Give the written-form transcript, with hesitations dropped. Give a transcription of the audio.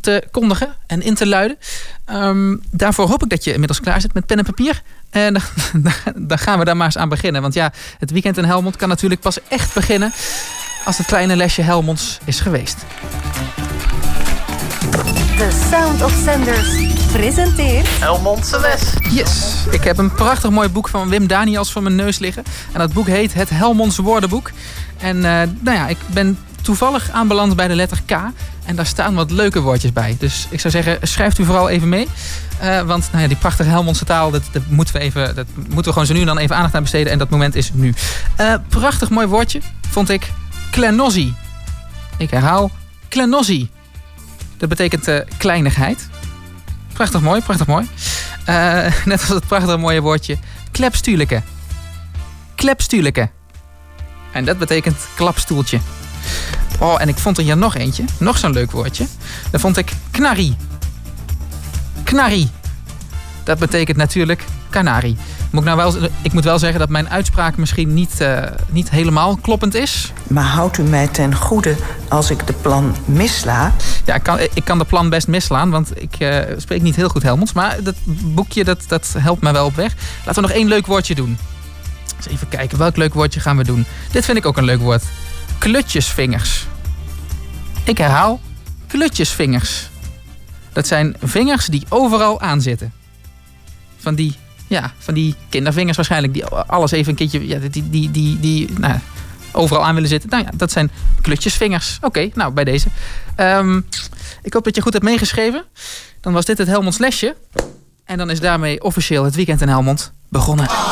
te kondigen en in te luiden. Daarvoor hoop ik dat je inmiddels klaar zit met pen en papier. En dan gaan we daar maar eens aan beginnen. Want ja, het weekend in Helmond kan natuurlijk pas echt beginnen als het kleine lesje Helmonds is geweest. The Sound of Sanders presenteert Helmondse les. Yes, ik heb een prachtig mooi boek van Wim Daniels voor mijn neus liggen. En dat boek heet Het Helmonds Woordenboek. En ik ben toevallig aanbeland bij de letter K. En daar staan wat leuke woordjes bij. Dus ik zou zeggen, schrijft u vooral even mee. Want die prachtige Helmondse taal, dat moeten we gewoon zo nu en dan even aandacht aan besteden. En dat moment is nu. Prachtig mooi woordje, vond ik. Klenossie. Ik herhaal, klenossie. Dat betekent kleinigheid. Prachtig mooi, prachtig mooi. Net als het prachtige mooie woordje klepstuurlijke. Klepstuurlijke. En dat betekent klapstoeltje. Oh, en ik vond er hier nog eentje. Nog zo'n leuk woordje. Dat vond ik knarrie. Knarrie. Dat betekent natuurlijk kanarie. Ik moet wel zeggen dat mijn uitspraak misschien niet helemaal kloppend is. Maar houdt u mij ten goede als ik de plan missla? Ja, ik kan de plan best misslaan, want ik spreek niet heel goed Helmonds. Maar dat boekje, dat helpt mij wel op weg. Laten we nog 1 leuk woordje doen. Eens even kijken, welk leuk woordje gaan we doen? Dit vind ik ook een leuk woord. Klutjesvingers. Ik herhaal, klutjesvingers. Dat zijn vingers die overal aan zitten. Van die kindervingers waarschijnlijk, die alles even een keertje, die overal aan willen zitten. Nou ja, dat zijn klutjesvingers. Oké, nou bij deze. Ik hoop dat je goed hebt meegeschreven. Dan was dit het Helmonds lesje. En dan is daarmee officieel het weekend in Helmond begonnen.